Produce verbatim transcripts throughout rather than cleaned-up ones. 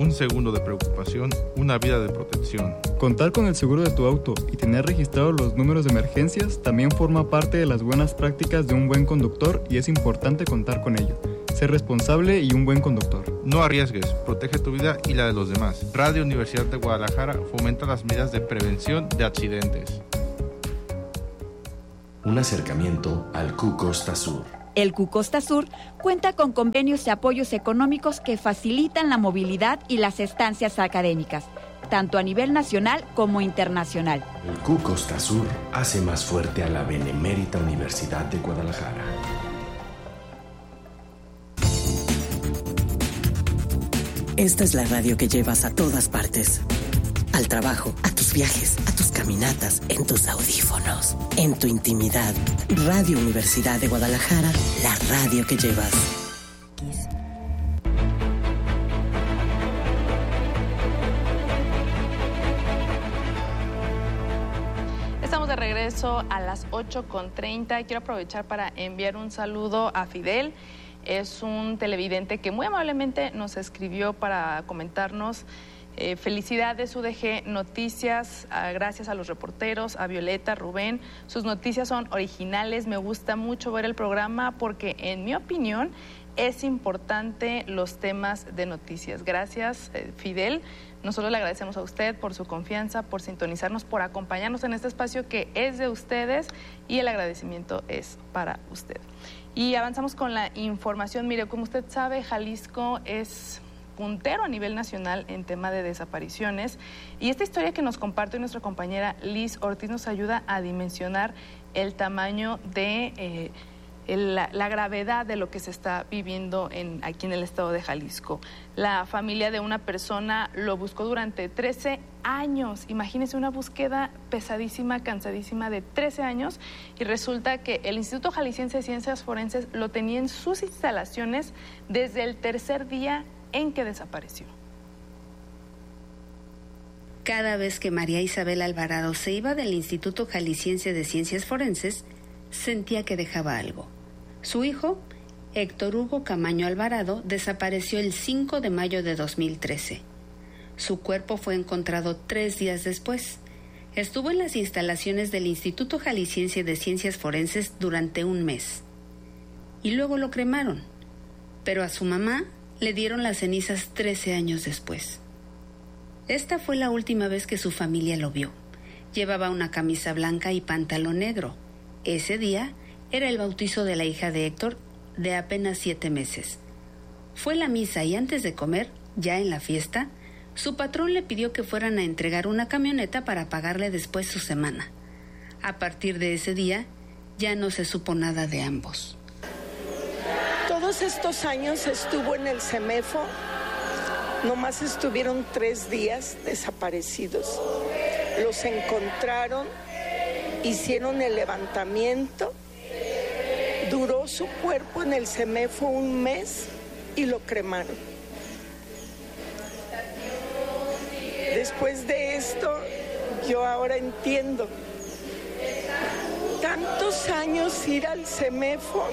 un segundo de preocupación, una vida de protección. Contar con el seguro de tu auto y tener registrados los números de emergencias también forma parte de las buenas prácticas de un buen conductor y es importante contar con ello. Ser responsable y un buen conductor. No arriesgues, protege tu vida y la de los demás. Radio Universidad de Guadalajara fomenta las medidas de prevención de accidentes. Un acercamiento al Q Costa Sur. El Q Costa Sur cuenta con convenios y apoyos económicos que facilitan la movilidad y las estancias académicas, tanto a nivel nacional como internacional. El Q Costa Sur hace más fuerte a la Benemérita Universidad de Guadalajara. Esta es la radio que llevas a todas partes. Al trabajo, a tus viajes, a tus caminatas, en tus audífonos, en tu intimidad. Radio Universidad de Guadalajara, la radio que llevas. Estamos de regreso a las ocho con treinta. Quiero aprovechar para enviar un saludo a Fidel. Es un televidente que muy amablemente nos escribió para comentarnos eh, felicidades U D G Noticias, uh, gracias a los reporteros, a Violeta, Rubén. Sus noticias son originales, me gusta mucho ver el programa porque en mi opinión es importante los temas de noticias. Gracias, eh, Fidel. Nosotros le agradecemos a usted por su confianza, por sintonizarnos, por acompañarnos en este espacio que es de ustedes y el agradecimiento es para usted. Y avanzamos con la información. Mire, como usted sabe, Jalisco es puntero a nivel nacional en tema de desapariciones y esta historia que nos comparte nuestra compañera Liz Ortiz nos ayuda a dimensionar el tamaño de eh, el, la, la gravedad de lo que se está viviendo en, aquí en el estado de Jalisco. La familia de una persona lo buscó durante trece años. Imagínense una búsqueda pesadísima, cansadísima de trece años y resulta que el Instituto Jalisciense de Ciencias Forenses lo tenía en sus instalaciones desde el tercer día en que desapareció. Cada vez que María Isabel Alvarado se iba del Instituto Jalisciense de Ciencias Forenses, sentía que dejaba algo. Su hijo, Héctor Hugo Camaño Alvarado, desapareció el cinco de mayo de dos mil trece. Su cuerpo fue encontrado tres días después. Estuvo en las instalaciones del Instituto Jalisciense de Ciencias Forenses durante un mes. Y luego lo cremaron. Pero a su mamá le dieron las cenizas trece años después. Esta fue la última vez que su familia lo vio. Llevaba una camisa blanca y pantalón negro. Ese día era el bautizo de la hija de Héctor, de apenas siete meses. Fue la misa y antes de comer, ya en la fiesta, su patrón le pidió que fueran a entregar una camioneta para pagarle después su semana. A partir de ese día, ya no se supo nada de ambos. Todos estos años estuvo en el CEMEFO, nomás estuvieron tres días desaparecidos. Los encontraron, hicieron el levantamiento, duró su cuerpo en el CEMEFO un mes y lo cremaron. Después de esto, yo ahora entiendo. Tantos años ir al CEMEFO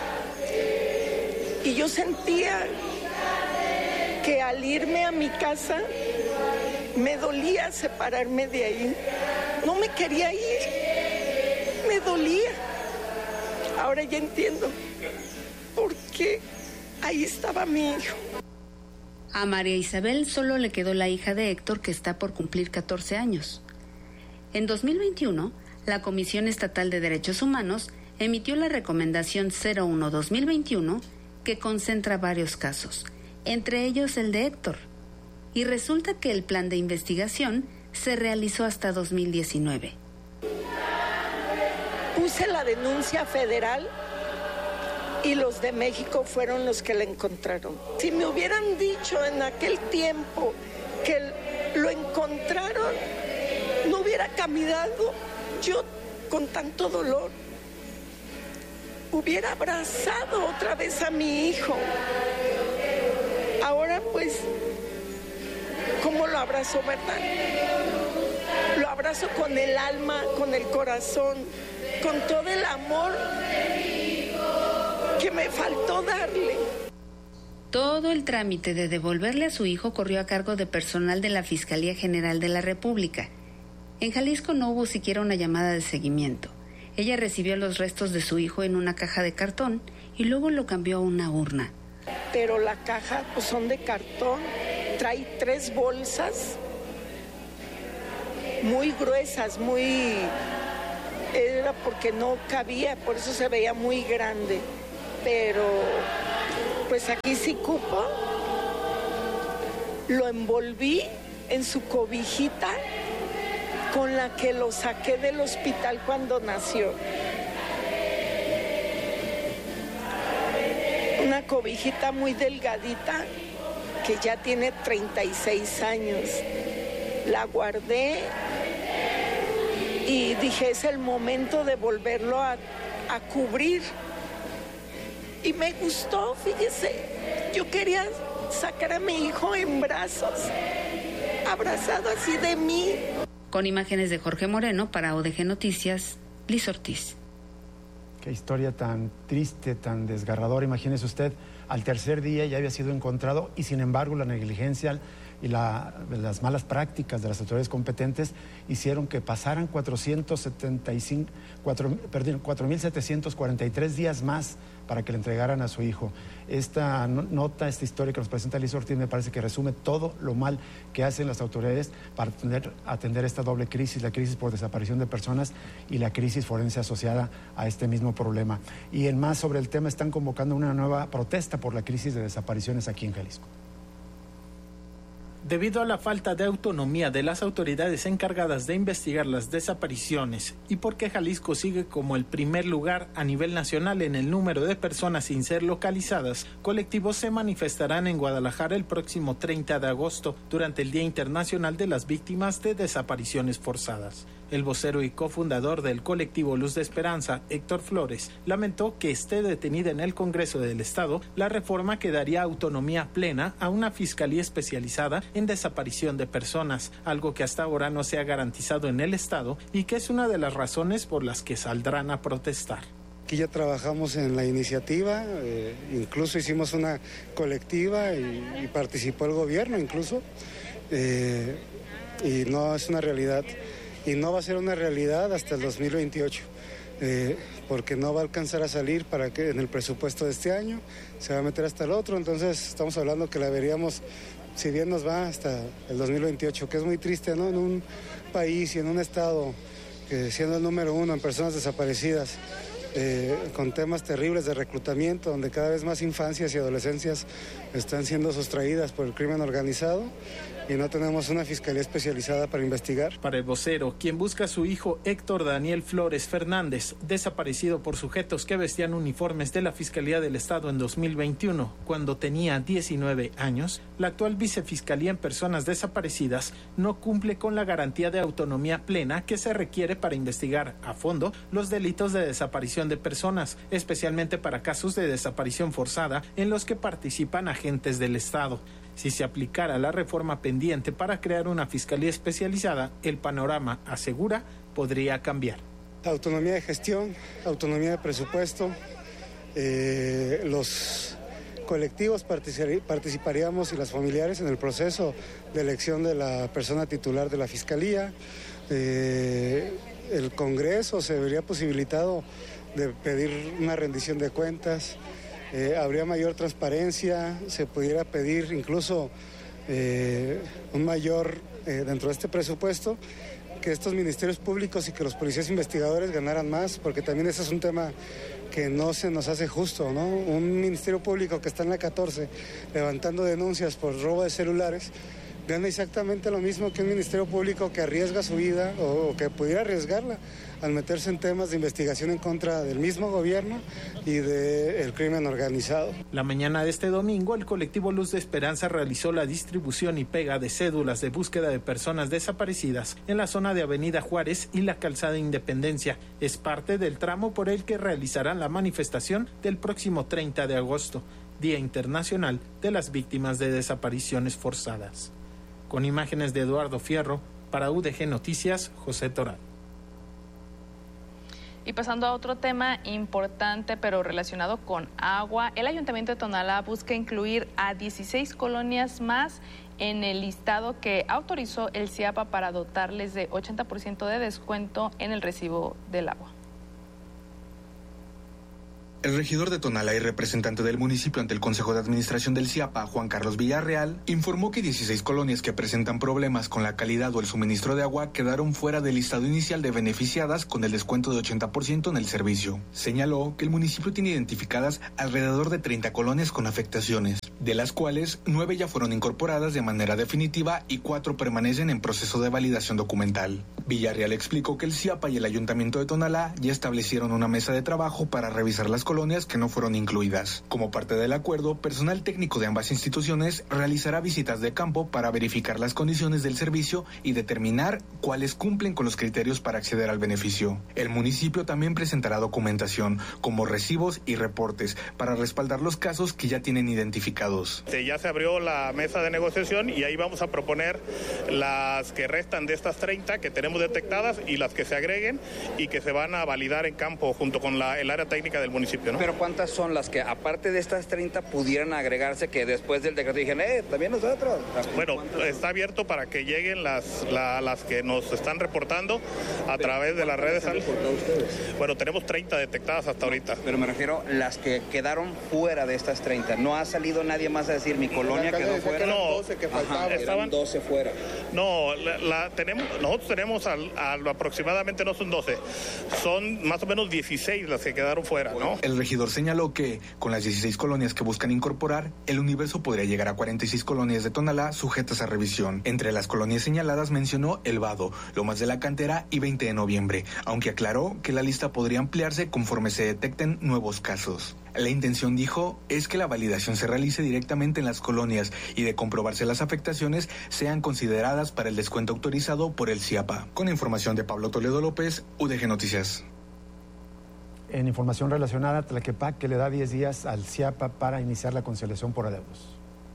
y yo sentía que al irme a mi casa me dolía separarme de ahí. No me quería ir, me dolía. Ahora ya entiendo por qué ahí estaba mi hijo. A María Isabel solo le quedó la hija de Héctor, que está por cumplir catorce años. En dos mil veintiuno, la Comisión Estatal de Derechos Humanos emitió la recomendación cero uno guión dos mil veintiuno que concentra varios casos, entre ellos el de Héctor. Y resulta que el plan de investigación se realizó hasta dos mil diecinueve. Puse la denuncia federal y los de México fueron los que la encontraron. Si me hubieran dicho en aquel tiempo que lo encontraron, no hubiera caminado yo con tanto dolor. Hubiera abrazado otra vez a mi hijo. Ahora pues, ¿cómo lo abrazo, verdad? Lo abrazo con el alma, con el corazón, con todo el amor que me faltó darle. Todo el trámite de devolverle a su hijo corrió a cargo de personal de la Fiscalía General de la República. En Jalisco no hubo siquiera una llamada de seguimiento. Ella recibió los restos de su hijo en una caja de cartón y luego lo cambió a una urna. Pero la caja pues son de cartón, trae tres bolsas muy gruesas, muy... Era porque no cabía, por eso se veía muy grande. Pero pues aquí sí cupo. Lo envolví en su cobijita con la que lo saqué del hospital cuando nació. Una cobijita muy delgadita que ya tiene treinta y seis años. La guardé y dije, es el momento de volverlo a, a cubrir. Y me gustó, fíjese, yo quería sacar a mi hijo en brazos, abrazado así de mí. Con imágenes de Jorge Moreno para O D G Noticias, Liz Ortiz. Qué historia tan triste, tan desgarradora. Imagínese usted, al tercer día ya había sido encontrado y sin embargo la negligencia y la, las malas prácticas de las autoridades competentes hicieron que pasaran cuatrocientos setenta y cinco, cuatro, perdón, cuatro mil setecientos cuarenta y tres días más para que le entregaran a su hijo. Esta nota, esta historia que nos presenta Liz Ortiz me parece que resume todo lo mal que hacen las autoridades para atender, atender esta doble crisis, la crisis por desaparición de personas y la crisis forense asociada a este mismo problema. Y en más sobre el tema están convocando una nueva protesta por la crisis de desapariciones aquí en Jalisco. Debido a la falta de autonomía de las autoridades encargadas de investigar las desapariciones y porque Jalisco sigue como el primer lugar a nivel nacional en el número de personas sin ser localizadas, colectivos se manifestarán en Guadalajara el próximo treinta de agosto durante el Día Internacional de las Víctimas de Desapariciones Forzadas. El vocero y cofundador del colectivo Luz de Esperanza, Héctor Flores, lamentó que esté detenida en el Congreso del Estado la reforma que daría autonomía plena a una fiscalía especializada en desaparición de personas, algo que hasta ahora no se ha garantizado en el Estado y que es una de las razones por las que saldrán a protestar. Aquí ya trabajamos en la iniciativa, eh, incluso hicimos una colectiva y, y participó el gobierno incluso, eh, y no es una realidad. Y no va a ser una realidad hasta el dos mil veintiocho, eh, porque no va a alcanzar a salir para que en el presupuesto de este año, se va a meter hasta el otro, entonces estamos hablando que la veríamos, si bien nos va, hasta el dos mil veintiocho, que es muy triste, ¿no? En un país y en un estado que siendo el número uno en personas desaparecidas, eh, con temas terribles de reclutamiento, donde cada vez más infancias y adolescencias están siendo sustraídas por el crimen organizado, y no tenemos una fiscalía especializada para investigar. Para el vocero, quien busca a su hijo Héctor Daniel Flores Fernández, desaparecido por sujetos que vestían uniformes de la Fiscalía del Estado en dos mil veintiuno, cuando tenía diecinueve años, la actual vicefiscalía en personas desaparecidas no cumple con la garantía de autonomía plena que se requiere para investigar a fondo los delitos de desaparición de personas, especialmente para casos de desaparición forzada en los que participan agentes del Estado. Si se aplicara la reforma pendiente para crear una fiscalía especializada, el panorama, asegura, podría cambiar. Autonomía de gestión, autonomía de presupuesto, eh, los colectivos participaríamos y las familiares en el proceso de elección de la persona titular de la fiscalía, eh, el Congreso se vería posibilitado de pedir una rendición de cuentas. Eh, habría mayor transparencia, se pudiera pedir incluso eh, un mayor, eh, dentro de este presupuesto, que estos ministerios públicos y que los policías investigadores ganaran más, porque también ese es un tema que no se nos hace justo, ¿no? Un ministerio público que está en la catorce levantando denuncias por robo de celulares, gana exactamente lo mismo que un ministerio público que arriesga su vida o que pudiera arriesgarla al meterse en temas de investigación en contra del mismo gobierno y del crimen organizado. La mañana de este domingo, el colectivo Luz de Esperanza realizó la distribución y pega de cédulas de búsqueda de personas desaparecidas en la zona de Avenida Juárez y la Calzada Independencia. Es parte del tramo por el que realizarán la manifestación del próximo treinta de agosto, Día Internacional de las Víctimas de Desapariciones Forzadas. Con imágenes de Eduardo Fierro, para U D G Noticias, José Toral. Y pasando a otro tema importante, pero relacionado con agua, el Ayuntamiento de Tonalá busca incluir a dieciséis colonias más en el listado que autorizó el CIAPA para dotarles de ochenta por ciento de descuento en el recibo del agua. El regidor de Tonalá y representante del municipio ante el Consejo de Administración del CIAPA, Juan Carlos Villarreal, informó que dieciséis colonias que presentan problemas con la calidad o el suministro de agua quedaron fuera del listado inicial de beneficiadas con el descuento de ochenta por ciento en el servicio. Señaló que el municipio tiene identificadas alrededor de treinta colonias con afectaciones, de las cuales nueve ya fueron incorporadas de manera definitiva y cuatro permanecen en proceso de validación documental. Villarreal explicó que el CIAPA y el Ayuntamiento de Tonalá ya establecieron una mesa de trabajo para revisar las colonias que no fueron incluidas. Como parte del acuerdo, personal técnico de ambas instituciones realizará visitas de campo para verificar las condiciones del servicio y determinar cuáles cumplen con los criterios para acceder al beneficio. El municipio también presentará documentación, como recibos y reportes, para respaldar los casos que ya tienen identificados. Ya se abrió la mesa de negociación y ahí vamos a proponer las que restan de estas treinta que tenemos detectadas y las que se agreguen y que se van a validar en campo junto con la, el área técnica del municipio, ¿no? Pero ¿cuántas son las que, aparte de estas treinta, pudieran agregarse que después del decreto dijeron, eh, también nosotros? Bueno, está abierto para que lleguen las, la, las que nos están reportando a través de las redes. Bueno, tenemos treinta detectadas hasta ahorita. Pero me refiero a las que quedaron fuera de estas treinta. ¿No ha salido nadie más a decir mi colonia quedó fuera? No, doce que faltaban. Estaban doce fuera. No, la, la tenemos, nosotros tenemos al, al aproximadamente, no son doce, son más o menos dieciséis las que quedaron fuera, ¿no? El regidor señaló que, con las dieciséis colonias que buscan incorporar, el universo podría llegar a cuarenta y seis colonias de Tonalá sujetas a revisión. Entre las colonias señaladas mencionó El Vado, Lomas de la Cantera y veinte de noviembre, aunque aclaró que la lista podría ampliarse conforme se detecten nuevos casos. La intención, dijo, es que la validación se realice directamente en las colonias y, de comprobarse las afectaciones, sean consideradas para el descuento autorizado por el CIAPA. Con información de Pablo Toledo López, U D G Noticias. En información relacionada, Tlaquepaque le da diez días al CIAPA para iniciar la conciliación por adeudos.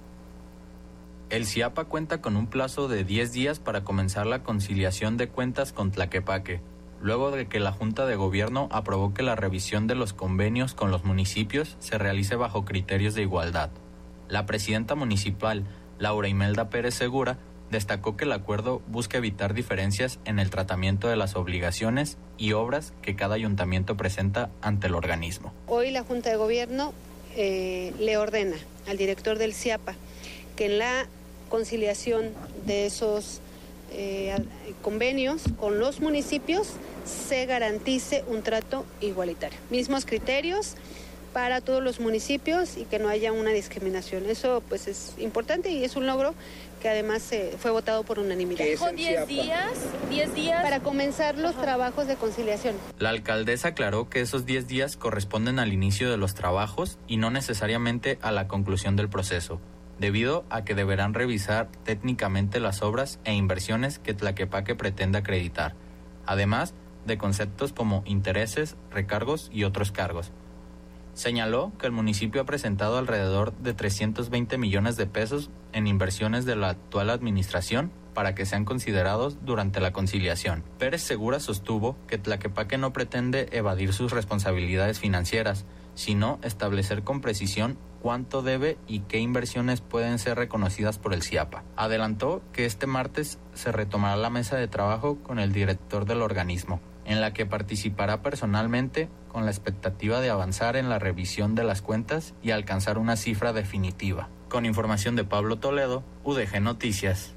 El CIAPA cuenta con un plazo de diez días para comenzar la conciliación de cuentas con Tlaquepaque, luego de que la Junta de Gobierno aprobó que la revisión de los convenios con los municipios se realice bajo criterios de igualdad. La presidenta municipal, Laura Imelda Pérez Segura, destacó que el acuerdo busca evitar diferencias en el tratamiento de las obligaciones y obras que cada ayuntamiento presenta ante el organismo. Hoy la Junta de Gobierno eh, le ordena al director del CIAPA que en la conciliación de esos eh, convenios con los municipios se garantice un trato igualitario. Mismos criterios para todos los municipios y que no haya una discriminación. Eso pues es importante y es un logro que además eh, fue votado por unanimidad. ¿Dejó diez días? ¿diez días? Para comenzar los Ajá. trabajos de conciliación. La alcaldesa aclaró que esos diez días corresponden al inicio de los trabajos y no necesariamente a la conclusión del proceso, debido a que deberán revisar técnicamente las obras e inversiones que Tlaquepaque pretende acreditar, además de conceptos como intereses, recargos y otros cargos. Señaló que el municipio ha presentado alrededor de trescientos veinte millones de pesos en inversiones de la actual administración para que sean considerados durante la conciliación. Pérez Segura sostuvo que Tlaquepaque no pretende evadir sus responsabilidades financieras, sino establecer con precisión cuánto debe y qué inversiones pueden ser reconocidas por el CIAPA. Adelantó que este martes se retomará la mesa de trabajo con el director del organismo, en la que participará personalmente con la expectativa de avanzar en la revisión de las cuentas y alcanzar una cifra definitiva. Con información de Pablo Toledo, U D G Noticias.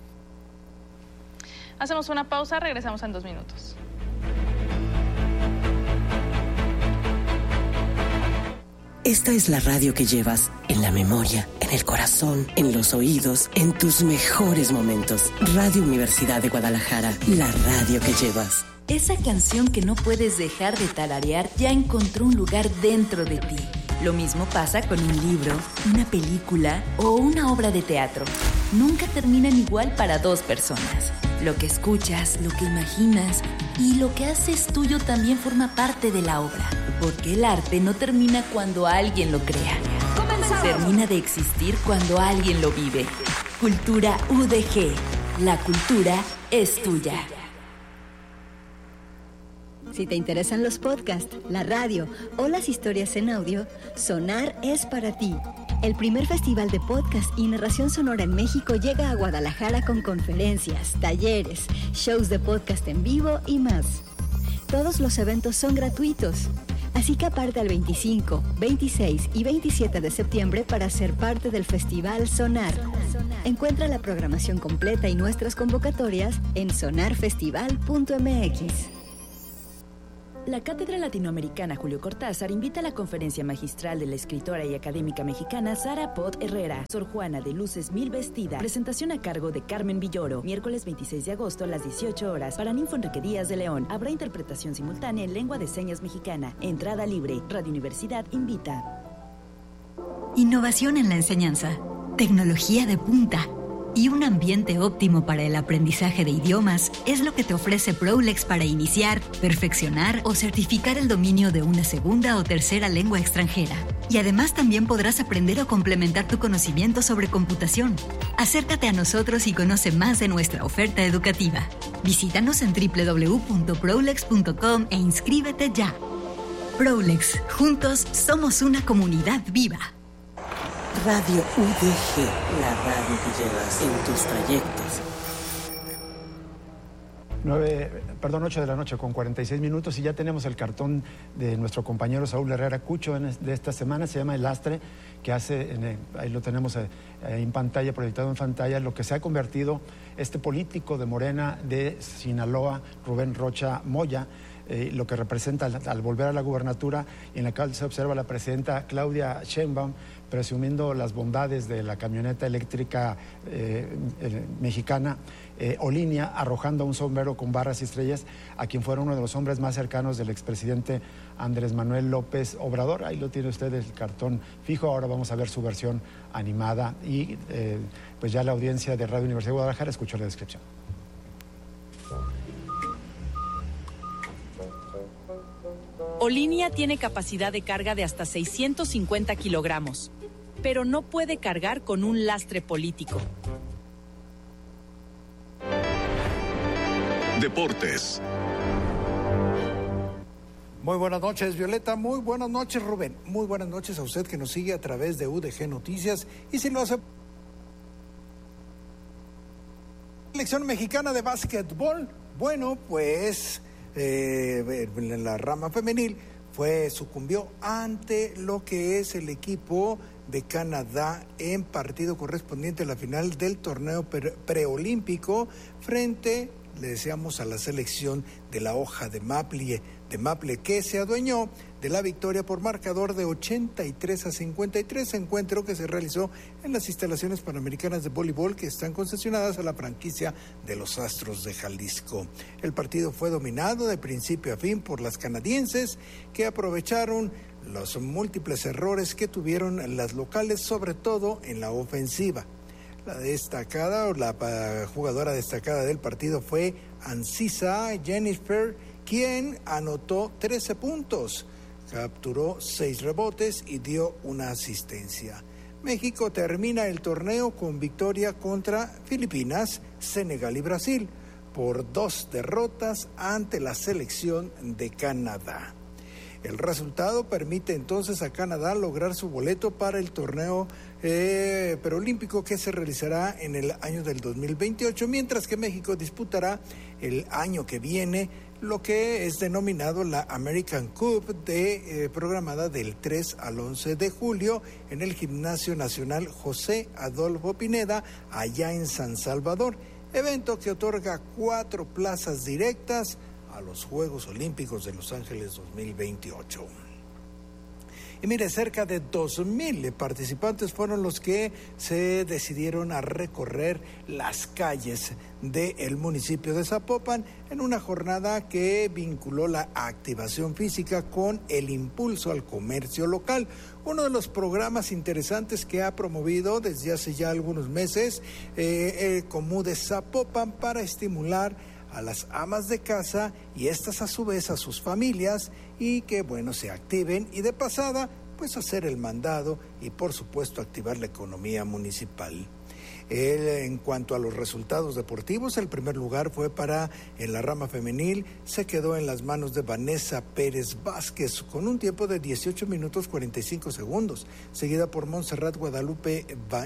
Hacemos una pausa, regresamos en dos minutos. Esta es la radio que llevas en la memoria, en el corazón, en los oídos, en tus mejores momentos. Radio Universidad de Guadalajara, la radio que llevas. Esa canción que no puedes dejar de tararear ya encontró un lugar dentro de ti. Lo mismo pasa con un libro, una película o una obra de teatro. Nunca terminan igual para dos personas. Lo que escuchas, lo que imaginas y lo que haces tuyo también forma parte de la obra. Porque el arte no termina cuando alguien lo crea. ¡Comenzamos! Termina de existir cuando alguien lo vive. Cultura U D G. La cultura es tuya. Si te interesan los podcasts, la radio o las historias en audio, Sonar es para ti. El primer festival de podcast y narración sonora en México llega a Guadalajara con conferencias, talleres, shows de podcast en vivo y más. Todos los eventos son gratuitos, así que aparta el veinticinco, veintiséis y veintisiete de septiembre para ser parte del Festival Sonar. Encuentra la programación completa y nuestras convocatorias en sonar festival punto m x. La Cátedra Latinoamericana Julio Cortázar invita a la conferencia magistral de la escritora y académica mexicana Sara Pot Herrera, Sor Juana de Luces Mil Vestida. Presentación a cargo de Carmen Villoro, miércoles veintiséis de agosto a las dieciocho horas. Para Ninfo Enrique Díaz de León, habrá interpretación simultánea en lengua de señas mexicana. Entrada libre. Radio Universidad invita. Innovación en la enseñanza, tecnología de punta y un ambiente óptimo para el aprendizaje de idiomas es lo que te ofrece Prolex para iniciar, perfeccionar o certificar el dominio de una segunda o tercera lengua extranjera. Y además también podrás aprender o complementar tu conocimiento sobre computación. Acércate a nosotros y conoce más de nuestra oferta educativa. Visítanos en doble u doble u doble u punto prolex punto com e inscríbete ya. Prolex, juntos somos una comunidad viva. Radio U D G, la radio que llevas en tus trayectos. Nueve, perdón, ocho de la noche con cuarenta y seis minutos y ya tenemos el cartón de nuestro compañero Saúl Herrera Cucho en, de esta semana. Se llama El Lastre, que hace, en el, ahí lo tenemos eh, en pantalla, proyectado en pantalla, lo que se ha convertido este político de Morena de Sinaloa, Rubén Rocha Moya, eh, lo que representa al, al volver a la gubernatura, y en la cual se observa la presidenta Claudia Sheinbaum presumiendo las bondades de la camioneta eléctrica eh, eh, mexicana eh, Olinia, arrojando un sombrero con barras y estrellas a quien fuera uno de los hombres más cercanos del expresidente Andrés Manuel López Obrador. Ahí lo tiene usted, el cartón fijo. Ahora vamos a ver su versión animada y eh, pues ya la audiencia de Radio Universidad de Guadalajara escuchó la descripción. Olinia tiene capacidad de carga de hasta seiscientos cincuenta kilogramos, pero no puede cargar con un lastre político. Deportes. Muy buenas noches, Violeta. Muy buenas noches, Rubén. Muy buenas noches a usted que nos sigue a través de U D G Noticias. Y si lo hace... Selección mexicana de básquetbol. Bueno, pues... Eh, en la rama femenil fue sucumbió ante lo que es el equipo de Canadá en partido correspondiente a la final del torneo pre- preolímpico frente, le deseamos, a la selección de la hoja de Maple, de Maple que se adueñó de la victoria por marcador de ochenta y tres a cincuenta y tres, encuentro que se realizó en las instalaciones panamericanas de voleibol que están concesionadas a la franquicia de los Astros de Jalisco. El partido fue dominado de principio a fin por las canadienses, que aprovecharon los múltiples errores que tuvieron las locales, sobre todo en la ofensiva. La destacada o la jugadora destacada del partido fue Ancisa Jennifer, quien anotó trece puntos, capturó seis rebotes y dio una asistencia. México termina el torneo con victoria contra Filipinas, Senegal y Brasil por dos derrotas ante la selección de Canadá. El resultado permite entonces a Canadá lograr su boleto para el torneo eh, preolímpico que se realizará en el año del dos mil veintiocho, mientras que México disputará el año que viene lo que es denominado la American Cup, de, eh, programada del tres al once de julio en el Gimnasio Nacional José Adolfo Pineda, allá en San Salvador, evento que otorga cuatro plazas directas a los Juegos Olímpicos de Los Ángeles dos mil veintiocho. Y mire, cerca de dos mil participantes fueron los que se decidieron a recorrer las calles del municipio de Zapopan en una jornada que vinculó la activación física con el impulso al comercio local, uno de los programas interesantes que ha promovido desde hace ya algunos meses eh, el Comú de Zapopan para estimular a las amas de casa y estas a su vez a sus familias, y que bueno, se activen y de pasada pues hacer el mandado y por supuesto activar la economía municipal. El, en cuanto a los resultados deportivos, el primer lugar fue para, en la rama femenil, se quedó en las manos de Vanessa Pérez Vázquez con un tiempo de dieciocho minutos cuarenta y cinco segundos, seguida por Montserrat Guadalupe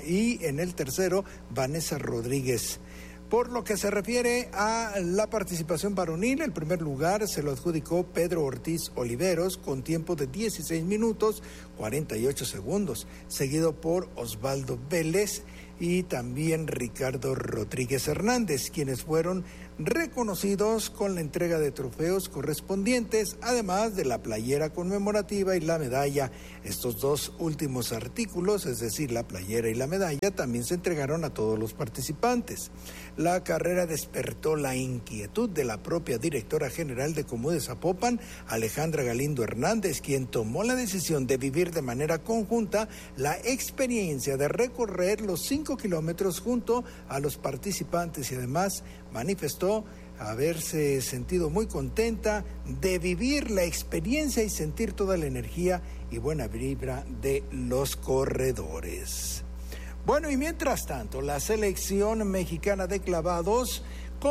y en el tercero, Vanessa Rodríguez. Por lo que se refiere a la participación varonil, el primer lugar se lo adjudicó Pedro Ortiz Oliveros con tiempo de dieciséis minutos cuarenta y ocho segundos, seguido por Osvaldo Vélez y también Ricardo Rodríguez Hernández, quienes fueron reconocidos con la entrega de trofeos correspondientes, además de la playera conmemorativa y la medalla. Estos dos últimos artículos, es decir, la playera y la medalla, también se entregaron a todos los participantes. La carrera despertó la inquietud de la propia directora general de Comú de Zapopan, Alejandra Galindo Hernández, quien tomó la decisión de vivir de manera conjunta la experiencia de recorrer los cinco kilómetros junto a los participantes y además manifestó haberse sentido muy contenta de vivir la experiencia y sentir toda la energía y buena vibra de los corredores. Bueno, y mientras tanto, la selección mexicana de clavados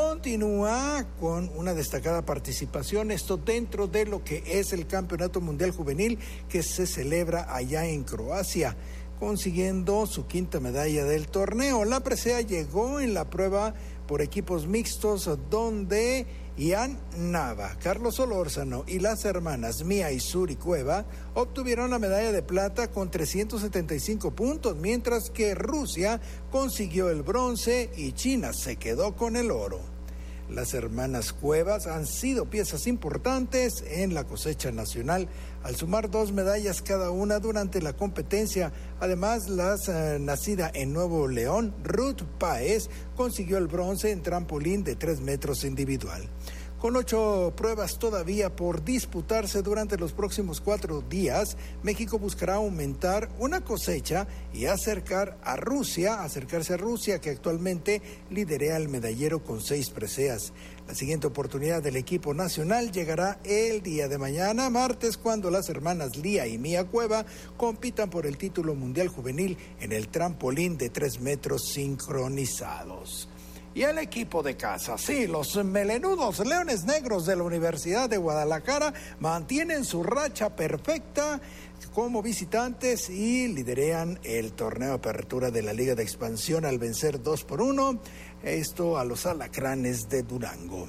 continúa con una destacada participación, esto dentro de lo que es el Campeonato Mundial Juvenil que se celebra allá en Croacia, consiguiendo su quinta medalla del torneo. La presea llegó en la prueba por equipos mixtos donde Ian Nava, Carlos Solórzano y las hermanas Mía y Suri Cueva obtuvieron la medalla de plata con trescientos setenta y cinco puntos, mientras que Rusia consiguió el bronce y China se quedó con el oro. Las hermanas Cuevas han sido piezas importantes en la cosecha nacional al sumar dos medallas cada una durante la competencia. Además, la uh, nacida en Nuevo León, Ruth Páez, consiguió el bronce en trampolín de tres metros individual. Con ocho pruebas todavía por disputarse durante los próximos cuatro días, México buscará aumentar una cosecha y acercar a Rusia, acercarse a Rusia, que actualmente lidera el medallero con seis preseas. La siguiente oportunidad del equipo nacional llegará el día de mañana, martes, cuando las hermanas Lía y Mía Cueva compitan por el título mundial juvenil en el trampolín de tres metros sincronizados. Y el equipo de casa, sí, los melenudos Leones Negros de la Universidad de Guadalajara mantienen su racha perfecta como visitantes y liderean el torneo de apertura de la Liga de Expansión al vencer dos por uno, esto a los Alacranes de Durango.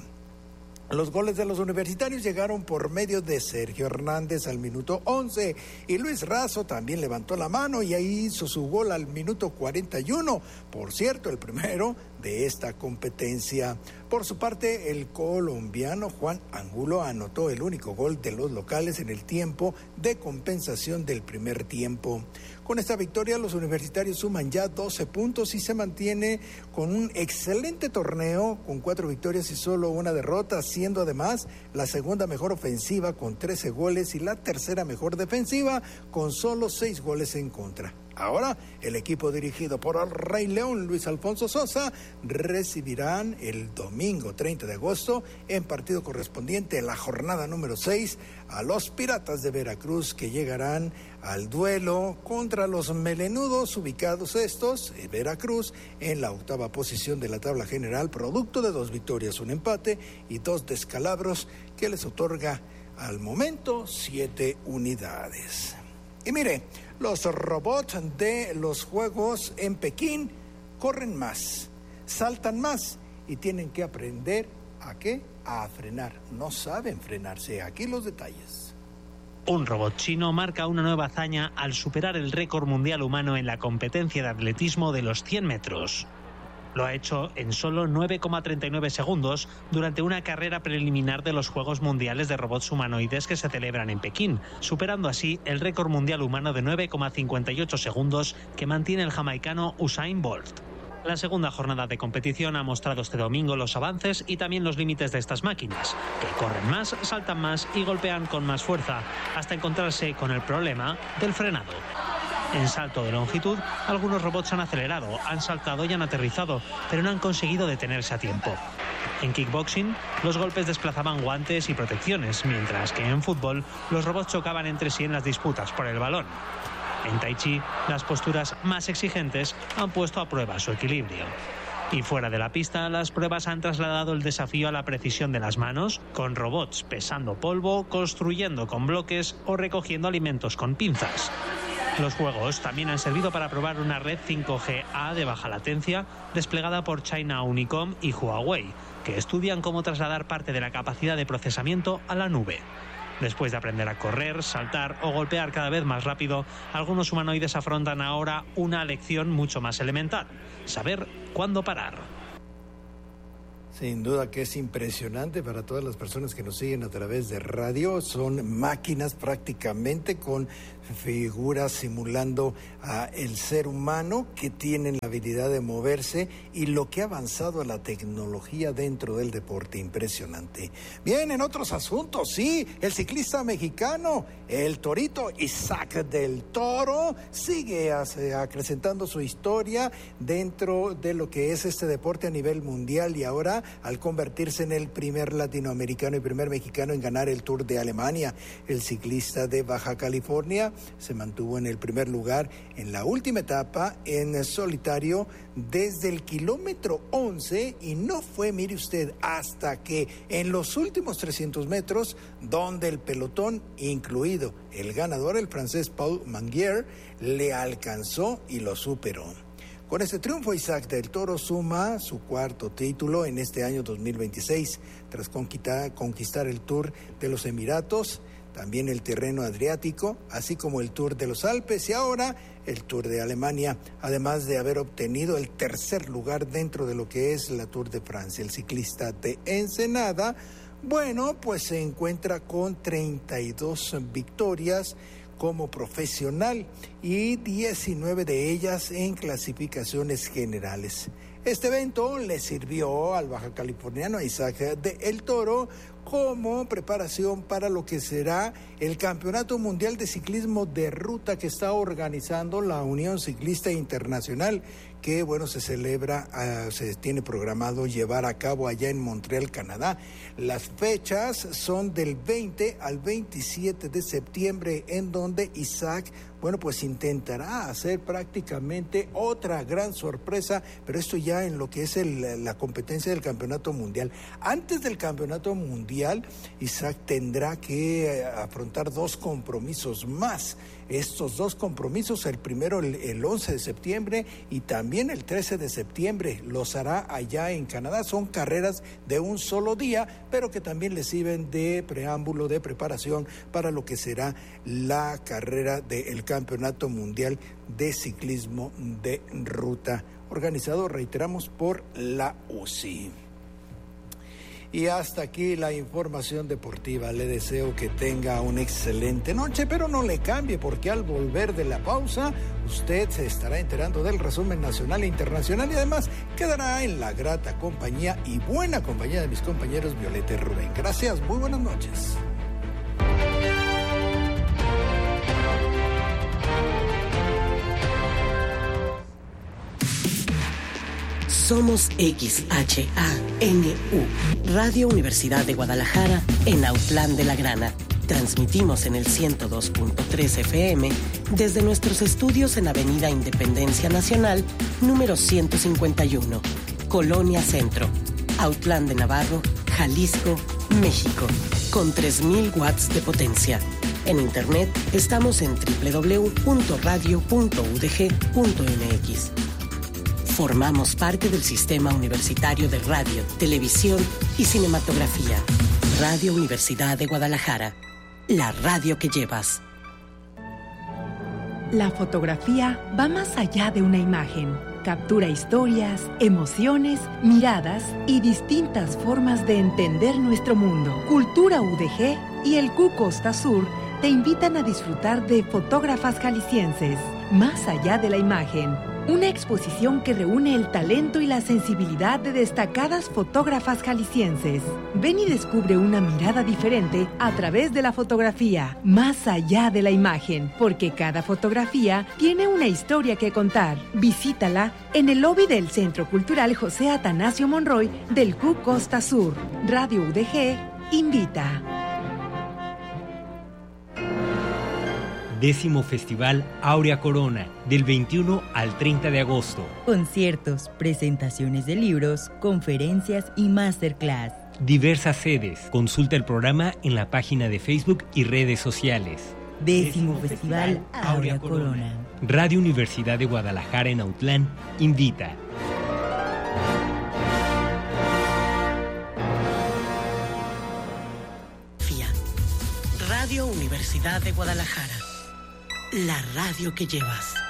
Los goles de los universitarios llegaron por medio de Sergio Hernández al minuto once y Luis Razo también levantó la mano y ahí hizo su gol al minuto cuarenta y uno, por cierto, el primero de esta competencia. Por su parte, el colombiano Juan Angulo anotó el único gol de los locales en el tiempo de compensación del primer tiempo. Con esta victoria, los universitarios suman ya doce puntos y se mantiene con un excelente torneo con cuatro victorias y solo una derrota, siendo además la segunda mejor ofensiva con trece goles y la tercera mejor defensiva con solo seis goles en contra. Ahora, el equipo dirigido por el Rey León, Luis Alfonso Sosa, recibirán el domingo treinta de agosto, en partido correspondiente a la jornada número seis, a los Piratas de Veracruz, que llegarán al duelo contra los melenudos, ubicados estos, en Veracruz, en la octava posición de la tabla general, producto de dos victorias, un empate y dos descalabros, que les otorga al momento siete unidades. Y mire, los robots de los Juegos en Pekín corren más, saltan más y tienen que aprender a qué, a frenar. No saben frenarse. Aquí los detalles. Un robot chino marca una nueva hazaña al superar el récord mundial humano en la competencia de atletismo de los cien metros. Lo ha hecho en solo nueve coma treinta y nueve segundos durante una carrera preliminar de los Juegos Mundiales de Robots Humanoides que se celebran en Pekín, superando así el récord mundial humano de nueve coma cincuenta y ocho segundos que mantiene el jamaicano Usain Bolt. La segunda jornada de competición ha mostrado este domingo los avances y también los límites de estas máquinas, que corren más, saltan más y golpean con más fuerza, hasta encontrarse con el problema del frenado. En salto de longitud, algunos robots han acelerado, han saltado y han aterrizado, pero no han conseguido detenerse a tiempo. En kickboxing, los golpes desplazaban guantes y protecciones, mientras que en fútbol, los robots chocaban entre sí en las disputas por el balón. En Tai Chi, las posturas más exigentes han puesto a prueba su equilibrio. Y fuera de la pista, las pruebas han trasladado el desafío a la precisión de las manos, con robots pesando polvo, construyendo con bloques o recogiendo alimentos con pinzas. Los juegos también han servido para probar una red cinco G A de baja latencia desplegada por China Unicom y Huawei, que estudian cómo trasladar parte de la capacidad de procesamiento a la nube. Después de aprender a correr, saltar o golpear cada vez más rápido, algunos humanoides afrontan ahora una lección mucho más elemental: saber cuándo parar. Sin duda que es impresionante para todas las personas que nos siguen a través de radio. Son máquinas prácticamente con figuras simulando a el ser humano, que tienen la habilidad de moverse, y lo que ha avanzado la tecnología dentro del deporte, impresionante. Bien, en otros asuntos, sí, el ciclista mexicano, el torito Isaac del Toro, sigue acrecentando su historia dentro de lo que es este deporte a nivel mundial, y ahora al convertirse en el primer latinoamericano y primer mexicano en ganar el Tour de Alemania. El ciclista de Baja California se mantuvo en el primer lugar en la última etapa en solitario desde el kilómetro once, y no fue, mire usted, hasta que en los últimos trescientos metros, donde el pelotón, incluido el ganador, el francés Paul Mangier, le alcanzó y lo superó. Con este triunfo, Isaac del Toro suma su cuarto título en este año dos mil veintiséis, tras conquistar, conquistar el Tour de los Emiratos, también el terreno adriático, así como el Tour de los Alpes y ahora el Tour de Alemania, además de haber obtenido el tercer lugar dentro de lo que es la Tour de Francia. El ciclista de Ensenada, bueno, pues se encuentra con treinta y dos victorias como profesional y diecinueve de ellas en clasificaciones generales. Este evento le sirvió al baja californiano Isaac del Toro como preparación para lo que será el Campeonato Mundial de Ciclismo de Ruta que está organizando la Unión Ciclista Internacional, que bueno, se celebra, uh, se tiene programado llevar a cabo allá en Montreal, Canadá. Las fechas son del veinte al veintisiete de septiembre, en donde Isaac, bueno, pues intentará hacer prácticamente otra gran sorpresa, pero esto ya en lo que es el, la competencia del Campeonato Mundial. Antes del Campeonato Mundial, Isaac tendrá que eh, afrontar dos compromisos más. Estos dos compromisos, el primero el, el once de septiembre y también el trece de septiembre, los hará allá en Canadá. Son carreras de un solo día, pero que también le sirven de preámbulo, de preparación para lo que será la carrera del Campeonato Mundial de Ciclismo de Ruta, organizado, reiteramos, por la U C I. Y hasta aquí la información deportiva. Le deseo que tenga una excelente noche, pero no le cambie, porque al volver de la pausa usted se estará enterando del resumen nacional e internacional, y además quedará en la grata compañía y buena compañía de mis compañeros Violeta y Rubén. Gracias, muy buenas noches. Somos X H A N U, Radio Universidad de Guadalajara, en Autlán de la Grana. Transmitimos en el ciento dos punto tres F M desde nuestros estudios en Avenida Independencia Nacional, número ciento cincuenta y uno, Colonia Centro, Autlán de Navarro, Jalisco, México, con tres mil watts de potencia. En internet estamos en doble u doble u doble u punto radio punto u d g punto m x. Formamos parte del Sistema Universitario de Radio, Televisión y Cinematografía. Radio Universidad de Guadalajara, la radio que llevas. La fotografía va más allá de una imagen. Captura historias, emociones, miradas y distintas formas de entender nuestro mundo. Cultura U D G y el Q Costa Sur te invitan a disfrutar de Fotógrafas Jaliscienses, más allá de la imagen. Una exposición que reúne el talento y la sensibilidad de destacadas fotógrafas jaliscienses. Ven y descubre una mirada diferente a través de la fotografía, más allá de la imagen, porque cada fotografía tiene una historia que contar. Visítala en el lobby del Centro Cultural José Atanasio Monroy del Q Costa Sur. Radio U D G invita. Décimo Festival Áurea Corona, del veintiuno al treinta de agosto. Conciertos, presentaciones de libros, conferencias y masterclass. Diversas sedes. Consulta el programa en la página de Facebook y redes sociales. Décimo Festival Áurea Corona. Radio Universidad de Guadalajara en Autlán invita. Radio Universidad de Guadalajara. La radio que llevas.